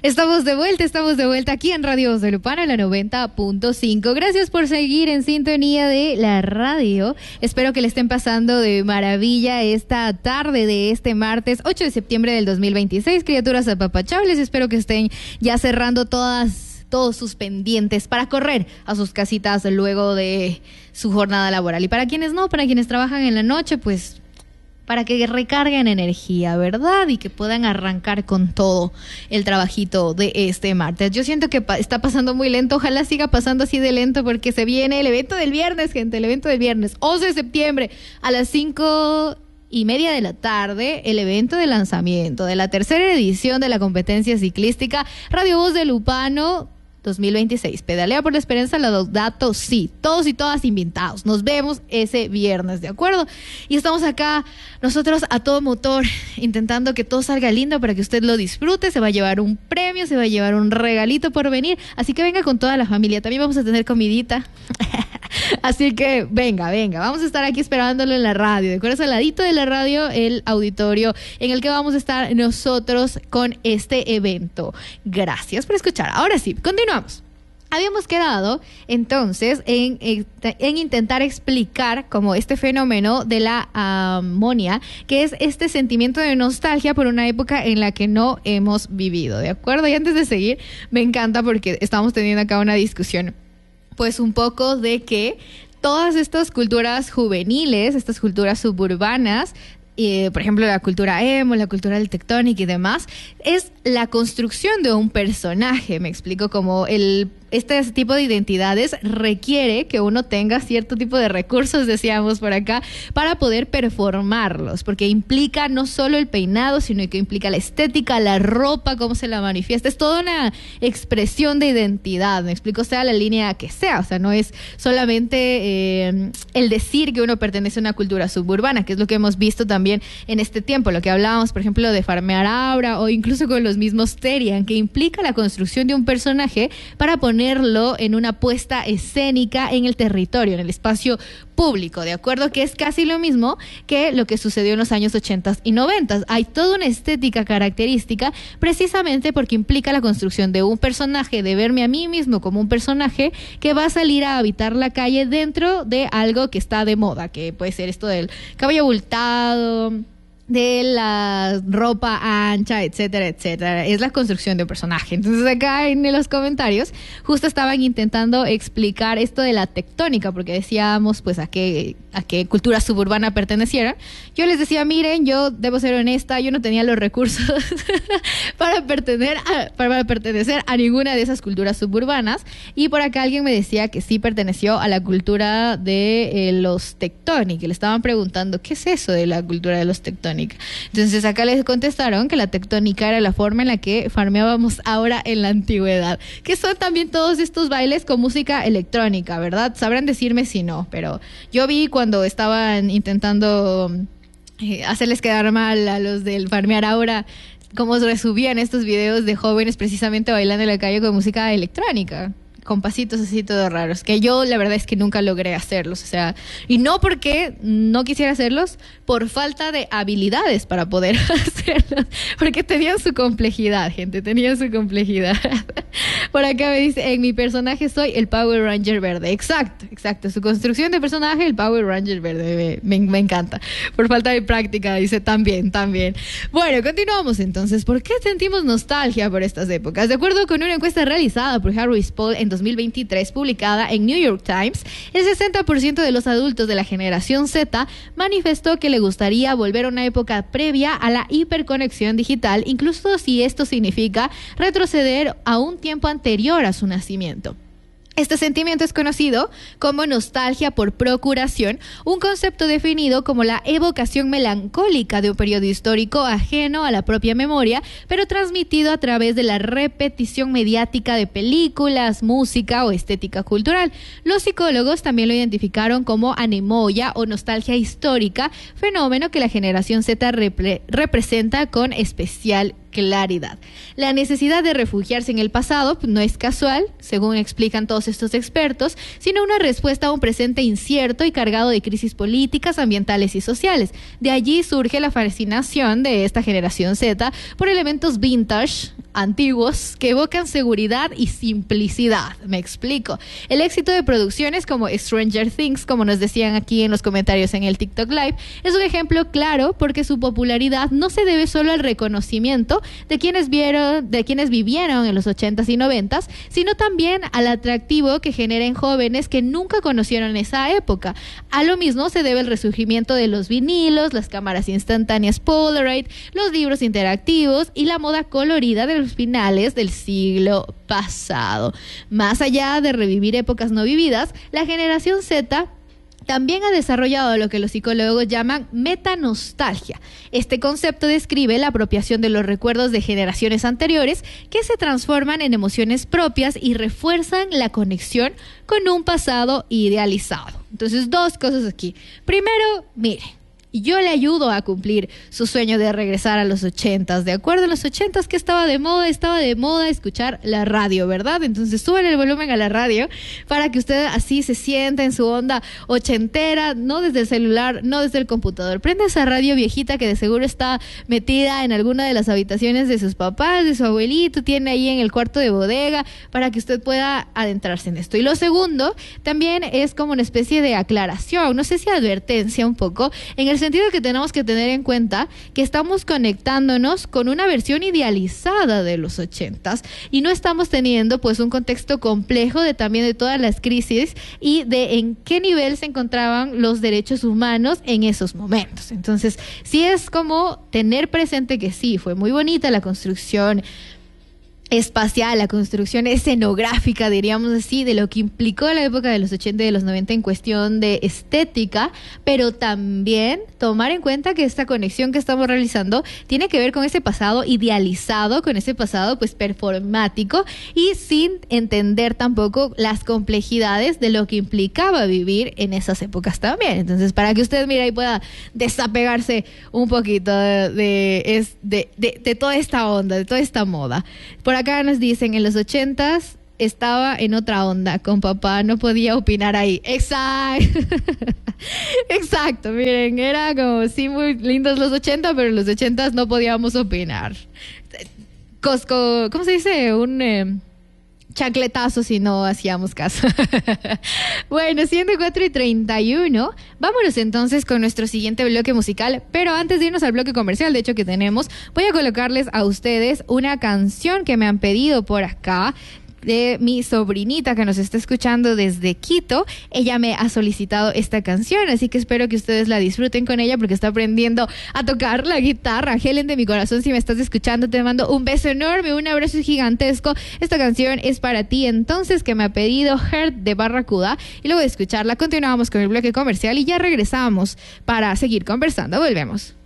Estamos de vuelta aquí en Radio Voz de Lupano, la 90.5. Gracias por seguir en sintonía de la radio. Espero que le estén pasando de maravilla esta tarde de este martes 8 de septiembre del 2026. Criaturas apapachables, espero que estén ya cerrando todos sus pendientes para correr a sus casitas luego de su jornada laboral. Y para quienes no, para quienes trabajan en la noche, pues para que recarguen energía, ¿verdad? Y que puedan arrancar con todo el trabajito de este martes. Yo siento que está pasando muy lento, ojalá siga pasando así de lento porque se viene el evento del viernes, gente, el evento del viernes, 11 de septiembre a las 5:30 de la tarde, el evento de lanzamiento de la tercera edición de la competencia ciclística Radio Voz de Lupano 2026. Pedalea por la Esperanza, Laudato Si. Todos y todas invitados. Nos vemos ese viernes, ¿de acuerdo? Y estamos acá, nosotros a todo motor, intentando que todo salga lindo para que usted lo disfrute. Se va a llevar un premio, se va a llevar un regalito por venir. Así que venga con toda la familia. También vamos a tener comidita. Así que venga, vamos a estar aquí esperándolo en la radio. ¿De acuerdo? Al ladito de la radio, el auditorio en el que vamos a estar nosotros con este evento. Gracias por escuchar. Ahora sí, continuamos. Habíamos quedado entonces en intentar explicar como este fenómeno de la amonia, que es este sentimiento de nostalgia por una época en la que no hemos vivido, ¿de acuerdo? Y antes de seguir, me encanta porque estamos teniendo acá una discusión pues un poco de que todas estas culturas juveniles, estas culturas suburbanas, por ejemplo la cultura emo, la cultura del tectónico y demás, es la construcción de un personaje, me explico, como este tipo de identidades requiere que uno tenga cierto tipo de recursos, decíamos por acá, para poder performarlos, porque implica no solo el peinado, sino que implica la estética, la ropa, cómo se la manifiesta, es toda una expresión de identidad, me explico, sea la línea que sea, o sea, no es solamente el decir que uno pertenece a una cultura suburbana, que es lo que hemos visto también en este tiempo, lo que hablábamos, por ejemplo, de Farmear Aura, o incluso con los mismos Terian, que implica la construcción de un personaje para ponerlo en una puesta escénica en el territorio, en el espacio público, ¿de acuerdo? Que es casi lo mismo que lo que sucedió en los años 80 y 90. Hay toda una estética característica precisamente porque implica la construcción de un personaje, de verme a mí mismo como un personaje que va a salir a habitar la calle dentro de algo que está de moda, que puede ser esto del cabello abultado, de la ropa ancha, etcétera, etcétera. Es la construcción de un personaje. Entonces acá en los comentarios justo estaban intentando explicar esto de la tectónica, porque decíamos pues a qué cultura suburbana pertenecieran. Yo les decía, miren, yo debo ser honesta, yo no tenía los recursos para pertenecer a ninguna de esas culturas suburbanas, y por acá alguien me decía que sí perteneció a la cultura de los tectónicos, y le estaban preguntando ¿qué es eso de la cultura de los tectónicos? Entonces acá les contestaron que la tectónica era la forma en la que farmeábamos ahora en la antigüedad, que son también todos estos bailes con música electrónica, ¿verdad? Sabrán decirme si no, pero yo vi cuando estaban intentando hacerles quedar mal a los del Farmear Aura, cómo resubían estos videos de jóvenes precisamente bailando en la calle con música electrónica, con pasitos así todos raros, que yo la verdad es que nunca logré hacerlos, o sea, y no porque no quisiera hacerlos, por falta de habilidades para poder hacerlos, porque tenían su complejidad, gente, tenían su complejidad. Por acá me dice, en mi personaje soy el Power Ranger verde. Exacto, su construcción de personaje, el Power Ranger verde, me encanta. Por falta de práctica, dice, también. Bueno, continuamos entonces. ¿Por qué sentimos nostalgia por estas épocas? De acuerdo con una encuesta realizada por Harris Poll en 2023, publicada en New York Times, el 60% de los adultos de la generación Z manifestó que le gustaría volver a una época previa a la hiperconexión digital, incluso si esto significa retroceder a un tiempo anterior a su nacimiento. Este sentimiento es conocido como nostalgia por procuración, un concepto definido como la evocación melancólica de un periodo histórico ajeno a la propia memoria, pero transmitido a través de la repetición mediática de películas, música o estética cultural. Los psicólogos también lo identificaron como anemoia o nostalgia histórica, fenómeno que la generación Z representa con especial claridad. La necesidad de refugiarse en el pasado no es casual, según explican todos estos expertos, sino una respuesta a un presente incierto y cargado de crisis políticas, ambientales y sociales. De allí surge la fascinación de esta generación Z por elementos vintage antiguos que evocan seguridad y simplicidad. Me explico. El éxito de producciones como Stranger Things, como nos decían aquí en los comentarios en el TikTok Live, es un ejemplo claro porque su popularidad no se debe solo al reconocimiento de quienes vivieron en los 80s y 90s, sino también al atractivo que genera en jóvenes que nunca conocieron esa época. A lo mismo se debe el resurgimiento de los vinilos, las cámaras instantáneas Polaroid, los libros interactivos y la moda colorida de los finales del siglo pasado. Más allá de revivir épocas no vividas, la generación Z también ha desarrollado lo que los psicólogos llaman metanostalgia. Este concepto describe la apropiación de los recuerdos de generaciones anteriores que se transforman en emociones propias y refuerzan la conexión con un pasado idealizado. Entonces, dos cosas aquí. Primero, mire, yo le ayudo a cumplir su sueño de regresar a los 80s. De acuerdo a los 80s, que estaba de moda escuchar la radio, ¿verdad? Entonces súbele el volumen a la radio para que usted así se sienta en su onda ochentera, no desde el celular, no desde el computador. Prende esa radio viejita que de seguro está metida en alguna de las habitaciones de sus papás, de su abuelito, tiene ahí en el cuarto de bodega, para que usted pueda adentrarse en esto. Y lo segundo también es como una especie de aclaración, no sé si advertencia un poco, en el sentido de que tenemos que tener en cuenta que estamos conectándonos con una versión idealizada de los 80s y no estamos teniendo pues un contexto complejo de también de todas las crisis y de en qué nivel se encontraban los derechos humanos en esos momentos. Entonces, sí es como tener presente que sí, fue muy bonita la construcción espacial, la construcción escenográfica, diríamos así, de lo que implicó la época de los 80 y de los 90 en cuestión de estética, pero también tomar en cuenta que esta conexión que estamos realizando tiene que ver con ese pasado idealizado, con ese pasado pues performático y sin entender tampoco las complejidades de lo que implicaba vivir en esas épocas también. Entonces, para que usted mire y pueda desapegarse un poquito de toda esta onda, de toda esta moda. Por acá nos dicen, en los 80s estaba en otra onda, con papá no podía opinar ahí. Exacto. Exacto, miren, era como, sí, muy lindos los 80, pero en los 80s no podíamos opinar. ¿Cómo se dice? Un chancletazo si no hacíamos caso. Bueno, siendo 4:31, vámonos entonces con nuestro siguiente bloque musical, pero antes de irnos al bloque comercial, de hecho que tenemos, voy a colocarles a ustedes una canción que me han pedido por acá, de mi sobrinita que nos está escuchando desde Quito. Ella me ha solicitado esta canción, así que espero que ustedes la disfruten con ella porque está aprendiendo a tocar la guitarra. Helen de mi corazón, si me estás escuchando, te mando un beso enorme, un abrazo gigantesco. Esta canción es para ti, entonces, que me ha pedido Heart de Barracuda, y luego de escucharla continuamos con el bloque comercial y ya regresamos para seguir conversando. Volvemos.